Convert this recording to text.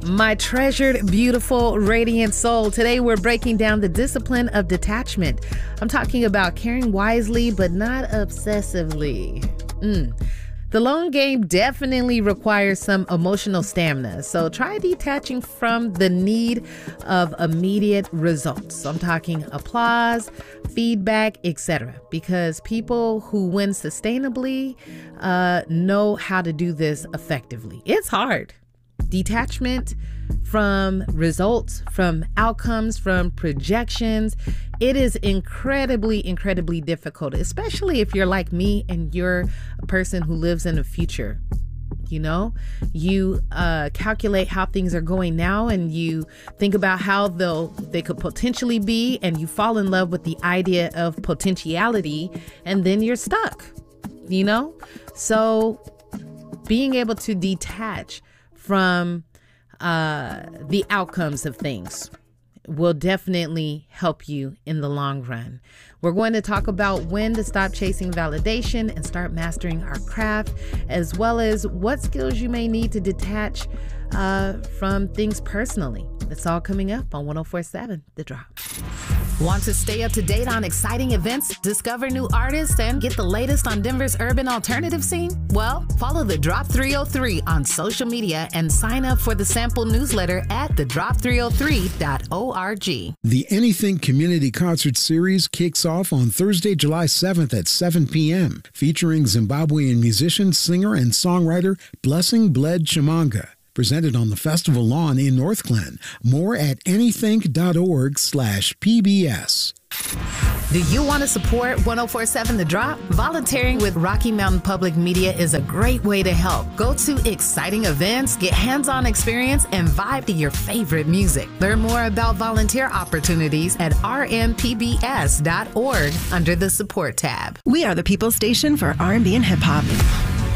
My treasured, beautiful, radiant soul. Today we're breaking down the discipline of detachment. I'm talking about caring wisely, but not obsessively. The long game definitely requires some emotional stamina, so try detaching from the need of immediate results. I'm talking applause, feedback, etc. Because people who win sustainably know how to do this effectively. It's hard. Detachment from results, from outcomes, from projections. It is incredibly difficult, especially if you're like me and you're a person who lives in the future. You know, you calculate how things are going now and you think about how they could potentially be, and you fall in love with the idea of potentiality, and then you're stuck, you know? So being able to detach from the outcomes of things will definitely help you in the long run. We're going to talk about when to stop chasing validation and start mastering our craft, as well as what skills you may need to detach from things personally. That's all coming up on 104.7 The Drop. Want to stay up to date on exciting events, discover new artists, and get the latest on Denver's urban alternative scene? Well, follow The Drop 303 on social media and sign up for the sample newsletter at thedrop303.org. The Anything Community Concert Series kicks off on Thursday, July 7th at 7 p.m., featuring Zimbabwean musician, singer, and songwriter Blessing Bled Chimanga. Presented on the festival lawn in North Glen. More at anythink.org/PBS. Do you want to support 104.7 The Drop? Volunteering with Rocky Mountain Public Media is a great way to help. Go to exciting events, get hands-on experience, and vibe to your favorite music. Learn more about volunteer opportunities at rmpbs.org under the support tab. We are the People Station for R&B and hip hop.